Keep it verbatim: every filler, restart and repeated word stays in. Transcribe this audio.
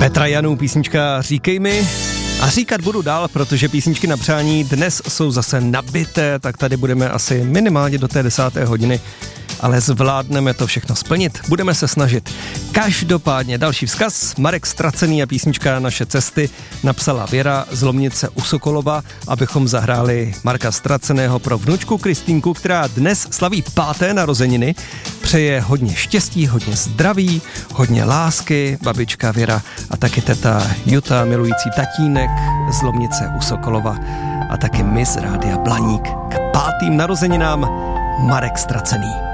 Petra Janů, písnička Říkej mi. A říkat budu dál, protože písničky na přání dnes jsou zase nabité, tak tady budeme asi minimálně do té desáté hodiny, ale zvládneme to všechno splnit, budeme se snažit. Každopádně další vzkaz, Marek Ztracený a písnička Naše cesty napsala Věra z Lomnice u Sokolova, abychom zahráli Marka Ztraceného pro vnučku Kristýnku, která dnes slaví páté narozeniny. Přeje hodně štěstí, hodně zdraví, hodně lásky, babička Věra a taky teta Juta, milující tatínek z Lomnice u Sokolova a taky my z Rádia Blaník. K pátým narozeninám Marek Ztracený.